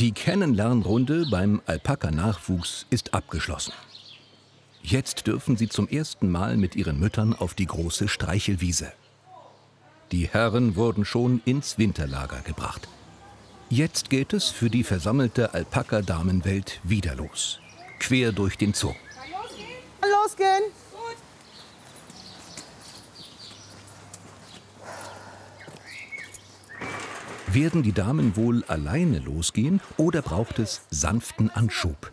Die Kennenlernrunde beim Alpaka-Nachwuchs ist abgeschlossen. Jetzt dürfen sie zum ersten Mal mit ihren Müttern auf die große Streichelwiese. Die Herren wurden schon ins Winterlager gebracht. Jetzt geht es für die versammelte Alpaka-Damenwelt wieder los. Quer durch den Zoo. Losgehen! Werden die Damen wohl alleine losgehen oder braucht es sanften Anschub?